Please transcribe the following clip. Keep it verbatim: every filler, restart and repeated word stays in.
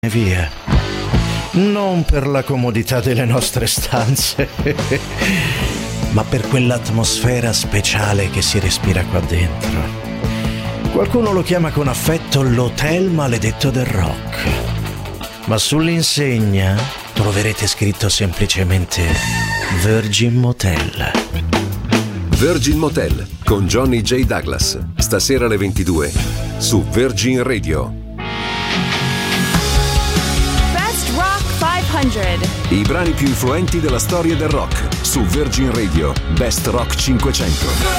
via. Non per la comodità delle nostre stanze, ma per quell'atmosfera speciale che si respira qua dentro. Qualcuno lo chiama con affetto l'hotel maledetto del rock, ma sull'insegna troverete scritto semplicemente Virgin Motel. Virgin Motel con Johnny J. Douglas, stasera alle ventidue su Virgin Radio. Best Rock cinquecento. I brani più influenti della storia del rock su Virgin Radio. Best Rock cinquecento.